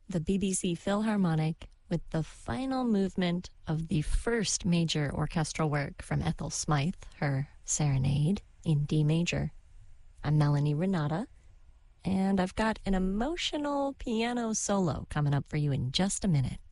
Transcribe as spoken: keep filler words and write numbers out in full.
the B B C Philharmonic with the final movement of the first major orchestral work from Ethel Smythe, her Serenade in D major. I'm Melanie Renata, and I've got an emotional piano solo coming up for you in just a minute.